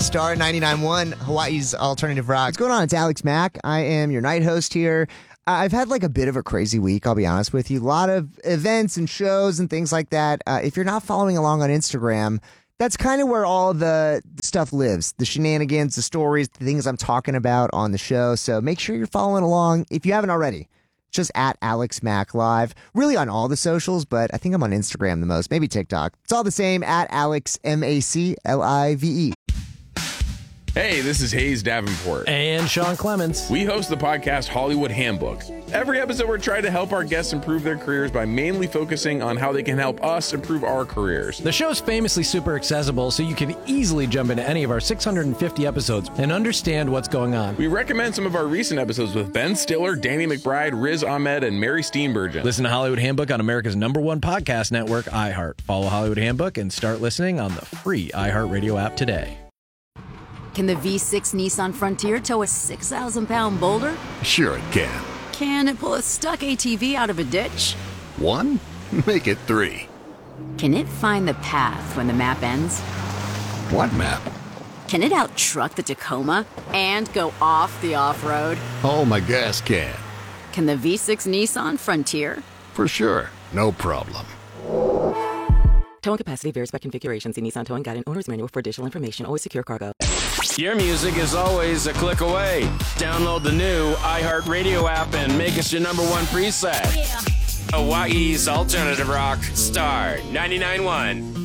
Star 99.1, Hawaii's alternative rock. What's going on? It's Alex Mack. I am your night host here. I've had like a bit of a crazy week, I'll be honest with you. A lot of events and shows and things like that. If you're not following along on Instagram, that's kind of where all the stuff lives. The shenanigans, the stories, the things I'm talking about on the show. So make sure you're following along if you haven't already. Just at Alex Mack Live. Really on all the socials, but I think I'm on Instagram the most. Maybe TikTok. It's all the same, at Alex MACLIVE. Hey, this is Hayes Davenport. And Sean Clements. We host the podcast Hollywood Handbook. Every episode, we're trying to help our guests improve their careers by mainly focusing on how they can help us improve our careers. The show's famously super accessible, so you can easily jump into any of our 650 episodes and understand what's going on. We recommend some of our recent episodes with Ben Stiller, Danny McBride, Riz Ahmed, and Mary Steenburgen. Listen to Hollywood Handbook on America's #1 podcast network, iHeart. Follow Hollywood Handbook and start listening on the free iHeartRadio app today. Can the V6 Nissan Frontier tow a 6,000-pound boulder? Sure it can. Can it pull a stuck ATV out of a ditch? 1? Make it 3. Can it find the path when the map ends? What map? Can it out-truck the Tacoma and go off the off-road? Oh, my gas can. Can the V6 Nissan Frontier? For sure. No problem. Towing capacity varies by configuration. See Nissan Towing Guide and Owner's Manual for additional information. Always secure cargo. Your music is always a click away. Download the new iHeartRadio app and make us your #1 preset. Yeah. Hawaii's alternative rock, Star 99.1.